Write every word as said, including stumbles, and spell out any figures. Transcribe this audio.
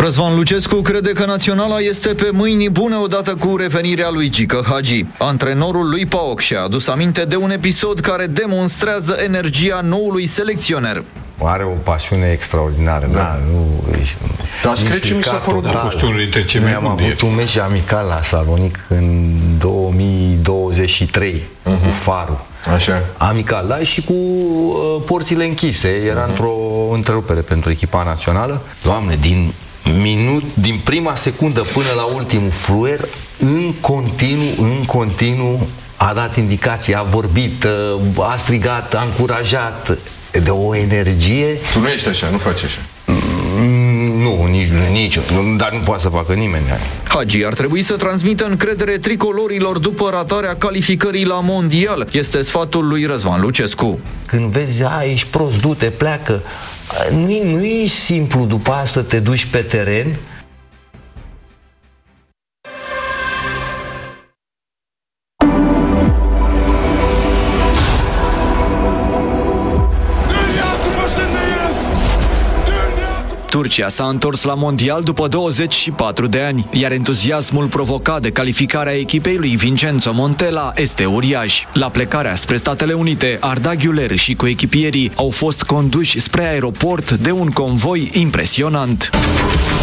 Răzvan Lucescu crede că naționala este pe mâini bune odată cu revenirea lui Gică Hagi. Antrenorul lui PAOK și-a adus aminte de un episod care demonstrează energia noului selecționer. Are o pasiune extraordinară, da, da nu... Dar scrie ce mi s-a părut. A fost unul dintre cei mai buni. Am avut un meci amical la Salonic în două mii douăzeci și trei uh-huh. cu Farul. Așa. Amical, da, și cu uh, porțile închise. Era uh-huh. într-o întrerupere pentru echipa națională. Doamne, din minut, din prima secundă până la ultimul fluier, în continuu, în continuu a dat indicații, a vorbit, a strigat, a încurajat, de o energie. Tu nu ești așa, nu faci așa. Nu, nici, nici, dar nu poate să facă nimeni. Hagi ar trebui să transmită încredere tricolorilor după ratarea calificării la mondial. Este sfatul lui Răzvan Lucescu. Când vezi, a, ești prost, du-te, pleacă. Nu, nu e simplu după asta să te duci pe teren. Turcia s-a întors la mondial după douăzeci și patru de ani, iar entuziasmul provocat de calificarea echipei lui Vincenzo Montella este uriaș. La plecarea spre Statele Unite, Arda Güler și coechipierii au fost conduși spre aeroport de un convoi impresionant.